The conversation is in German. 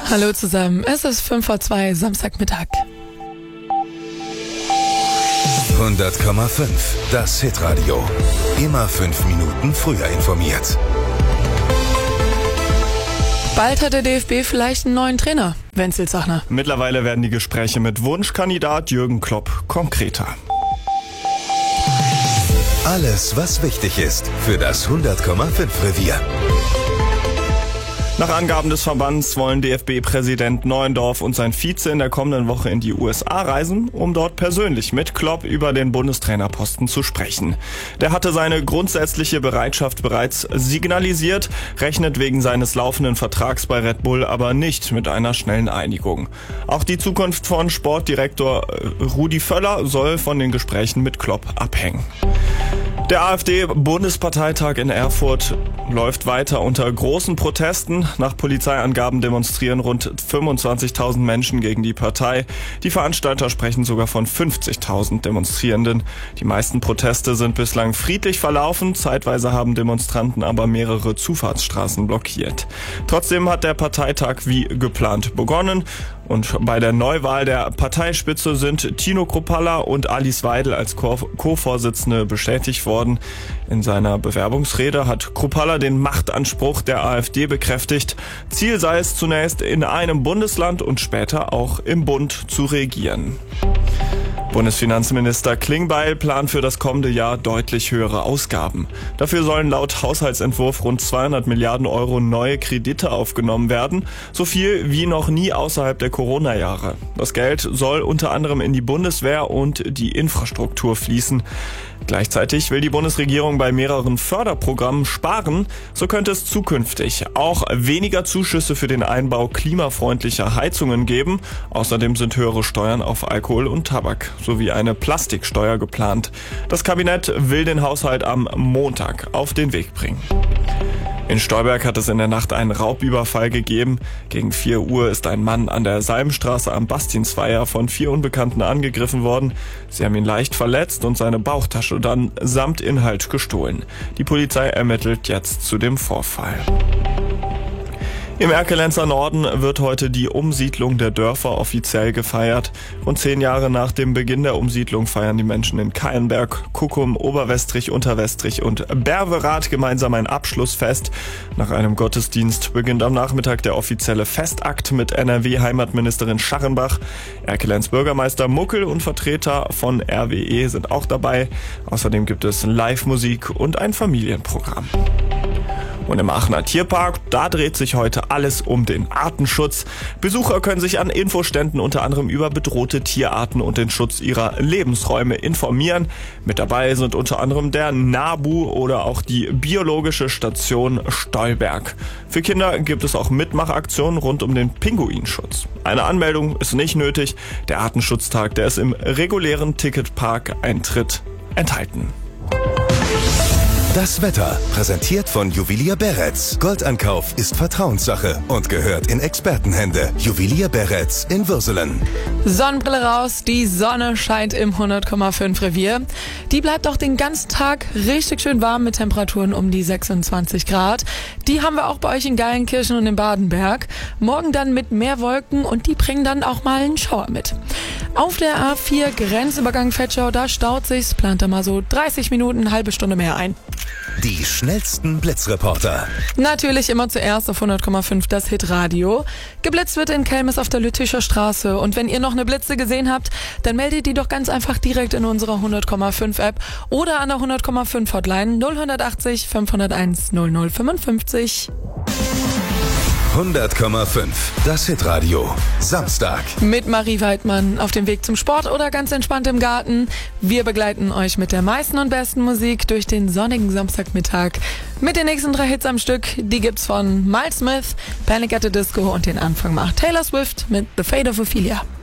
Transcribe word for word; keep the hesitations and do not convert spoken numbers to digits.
Hallo zusammen, es ist fünf vor zwei, Samstagmittag. hundert Komma fünf, das Hitradio. Immer fünf Minuten früher informiert. Bald hat der D F B vielleicht einen neuen Trainer, Wenzel Zachner. Mittlerweile werden die Gespräche mit Wunschkandidat Jürgen Klopp konkreter. Alles, was wichtig ist für das hundert Komma fünf Revier. Nach Angaben des Verbands wollen D F B-Präsident Neuendorf und sein Vize in der kommenden Woche in die U S A reisen, um dort persönlich mit Klopp über den Bundestrainerposten zu sprechen. Der hatte seine grundsätzliche Bereitschaft bereits signalisiert, rechnet wegen seines laufenden Vertrags bei Red Bull aber nicht mit einer schnellen Einigung. Auch die Zukunft von Sportdirektor Rudi Völler soll von den Gesprächen mit Klopp abhängen. Der AfD-Bundesparteitag in Erfurt läuft weiter unter großen Protesten. Nach Polizeiangaben demonstrieren rund fünfundzwanzigtausend Menschen gegen die Partei. Die Veranstalter sprechen sogar von fünfzigtausend Demonstrierenden. Die meisten Proteste sind bislang friedlich verlaufen. Zeitweise haben Demonstranten aber mehrere Zufahrtsstraßen blockiert. Trotzdem hat der Parteitag wie geplant begonnen. Und bei der Neuwahl der Parteispitze sind Tino Kruppalla und Alice Weidel als Co-Vorsitzende bestätigt worden. In seiner Bewerbungsrede hat Kruppalla den Machtanspruch der AfD bekräftigt. Ziel sei es zunächst, in einem Bundesland und später auch im Bund zu regieren. Bundesfinanzminister Klingbeil plant für das kommende Jahr deutlich höhere Ausgaben. Dafür sollen laut Haushaltsentwurf rund zweihundert Milliarden Euro neue Kredite aufgenommen werden, so viel wie noch nie außerhalb der Corona-Jahre. Das Geld soll unter anderem in die Bundeswehr und die Infrastruktur fließen. Gleichzeitig will die Bundesregierung bei mehreren Förderprogrammen sparen. So könnte es zukünftig auch weniger Zuschüsse für den Einbau klimafreundlicher Heizungen geben. Außerdem sind höhere Steuern auf Alkohol und Tabak sowie eine Plastiksteuer geplant. Das Kabinett will den Haushalt am Montag auf den Weg bringen. In Stolberg hat es in der Nacht einen Raubüberfall gegeben. Gegen vier Uhr ist ein Mann an der Salmstraße am Bastiensweiher von vier Unbekannten angegriffen worden. Sie haben ihn leicht verletzt und seine Bauchtasche dann samt Inhalt gestohlen. Die Polizei ermittelt jetzt zu dem Vorfall. Im Erkelenzer Norden wird heute die Umsiedlung der Dörfer offiziell gefeiert. Rund zehn Jahre nach dem Beginn der Umsiedlung feiern die Menschen in Keienberg, Kuckum, Oberwestrich, Unterwestrich und Berwerath gemeinsam ein Abschlussfest. Nach einem Gottesdienst beginnt am Nachmittag der offizielle Festakt mit N R W-Heimatministerin Scharrenbach. Erkelenz Bürgermeister Muckel und Vertreter von R W E sind auch dabei. Außerdem gibt es Live-Musik und ein Familienprogramm. Und im Aachener Tierpark, da dreht sich heute alles um den Artenschutz. Besucher können sich an Infoständen unter anderem über bedrohte Tierarten und den Schutz ihrer Lebensräume informieren. Mit dabei sind unter anderem der NABU oder auch die biologische Station Stolberg. Für Kinder gibt es auch Mitmachaktionen rund um den Pinguinschutz. Eine Anmeldung ist nicht nötig. Der Artenschutztag, der ist im regulären Ticketpark-Eintritt enthalten. Das Wetter, präsentiert von Juwelier Beretz. Goldankauf ist Vertrauenssache und gehört in Expertenhände. Juwelier Beretz in Würselen. Sonnenbrille raus, die Sonne scheint im hundert Komma fünf Revier. Die bleibt auch den ganzen Tag richtig schön warm mit Temperaturen um die sechsundzwanzig Grad. Die haben wir auch bei euch in Geilenkirchen und in Badenberg. Morgen dann mit mehr Wolken und die bringen dann auch mal einen Schauer mit. Auf der A vier Grenzübergang Vetschau, da staut sich's, plant da mal so dreißig Minuten, eine halbe Stunde mehr ein. Die schnellsten Blitzreporter. Natürlich immer zuerst auf hundert Komma fünf das Hitradio. Geblitzt wird in Kelmis auf der Lütticher Straße. Und wenn ihr noch eine Blitze gesehen habt, dann meldet die doch ganz einfach direkt in unserer hundert Komma fünf App oder an der hundert Komma fünf Hotline null achtzig fünfhunderteins null null fünfundfünfzig. hundert Komma fünf, das Hitradio. Samstag. Mit Marie Weidmann auf dem Weg zum Sport oder ganz entspannt im Garten. Wir begleiten euch mit der meisten und besten Musik durch den sonnigen Samstagmittag. Mit den nächsten drei Hits am Stück, die gibt's von Miles Smith, Panic at the Disco und den Anfang macht Taylor Swift mit The Fate of Ophelia.